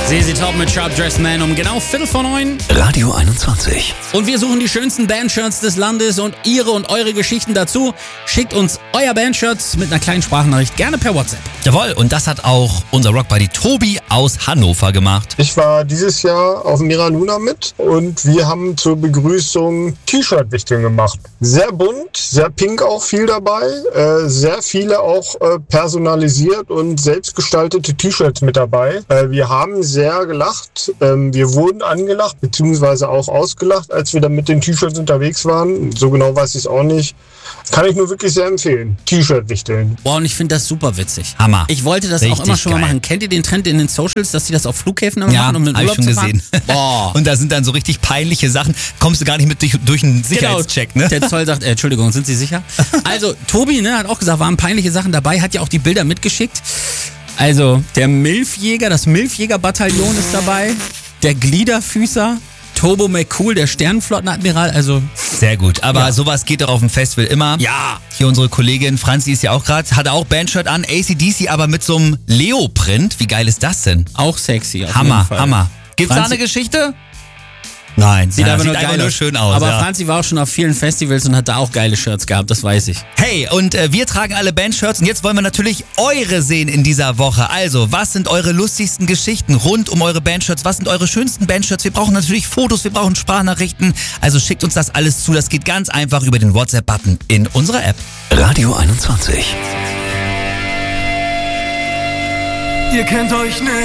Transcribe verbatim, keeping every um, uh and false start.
Sie sieht top mit Sharp Dressed Man um genau Viertel vor neun. Radio einundzwanzig. Und wir suchen die schönsten Bandshirts des Landes und ihre und eure Geschichten dazu. Schickt uns euer Bandshirt mit einer kleinen Sprachnachricht gerne per WhatsApp. Jawohl, und das hat auch unser Rockbuddy Tobi aus Hannover gemacht. Ich war dieses Jahr auf Mira Luna mit und wir haben zur Begrüßung T-Shirt-Wichteln gemacht. Sehr bunt, sehr pink auch viel dabei, äh, sehr viele auch äh, personalisiert und selbstgestaltete T-Shirts mit dabei. Äh, wir haben sehr gelacht, ähm, wir wurden angelacht beziehungsweise auch ausgelacht, als wir dann mit den T-Shirts unterwegs waren. So genau weiß ich es auch nicht. Kann ich nur wirklich sehr empfehlen. T-Shirt-Wichteln. Boah, und ich finde das super witzig. Hammer. Ich wollte das Richtig auch immer schon mal geil. machen. Kennt ihr den Trend in den Socials, dass die das auf Flughäfen immer Ja, machen, um mit hab ich Urlaub schon zu fahren? gesehen. Boah. Und da sind dann so richtig peinliche Sachen. Kommst du gar nicht mit durch, durch einen Sicherheitscheck, ne? Der Zoll sagt, äh, Entschuldigung, sind Sie sicher? Also, Tobi, ne, hat auch gesagt, waren peinliche Sachen dabei, hat ja auch die Bilder mitgeschickt. Also, der Milfjäger, das Milfjäger-Bataillon ist dabei, der Gliederfüßer, Turbo McCool, der Sternenflottenadmiral, also... Sehr gut, aber Ja. sowas geht doch auf dem Festival immer. Ja. Hier unsere Kollegin Franzi ist ja auch gerade, hatte auch Bandshirt an, A C D C, aber mit so einem Leo-Print. Wie geil ist das denn? Auch sexy. Auf Hammer, jeden Fall. Hammer. Gibt's da Franzi- eine Geschichte? Nein, Sieht, ja, aber, sieht nur einfach geil nur aus. schön aus. Aber ja. Franzi war auch schon auf vielen Festivals und hat da auch geile Shirts gehabt, das weiß ich. Hey, und äh, wir tragen alle Bandshirts und jetzt wollen wir natürlich eure sehen in dieser Woche. Also, was sind eure lustigsten Geschichten rund um eure Bandshirts? Was sind eure schönsten Bandshirts? Wir brauchen natürlich Fotos, wir brauchen Sprachnachrichten. Also schickt uns das alles zu. Das geht ganz einfach über den WhatsApp-Button in unserer App. Radio einundzwanzig. Ihr kennt euch nicht.